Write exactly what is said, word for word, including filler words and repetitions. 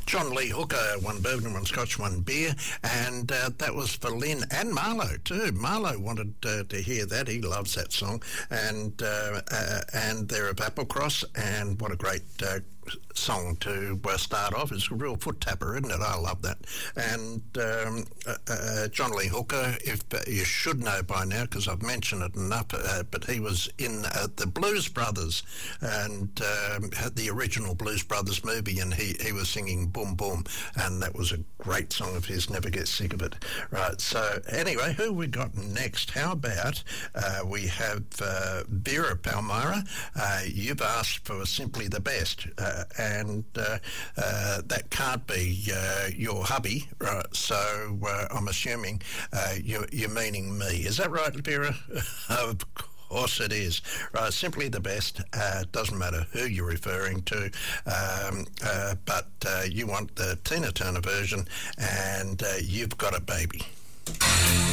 John Lee Hooker, one bourbon, one scotch, one beer, and uh, that was for Lynn and Marlo too. Marlo wanted uh, to hear that. He loves that song, and uh, uh, and they're of Applecross, and what a great uh, song to uh, start off. It's a real foot tapper, isn't it? I love that. And um, uh, uh, John Lee Hooker, if uh, you should know by now because I've mentioned it enough, uh, but he was in uh, the Blues Brothers and um, had the original Blues Brothers movie, and he, he was singing Boom Boom, and that was a great song of his. Never get sick of it. Right, so anyway, who we got next? How about uh, we have uh, Vera Palmyra. Uh, you've asked for Simply the Best. Uh, and uh, uh, that can't be uh, your hubby, right? So uh, I'm assuming uh, you're, you're meaning me. Is that right, Vera? Of course it is. Right, Simply the Best. Uh, doesn't matter who you're referring to, um, uh, but uh, you want the Tina Turner version, and uh, you've got a baby.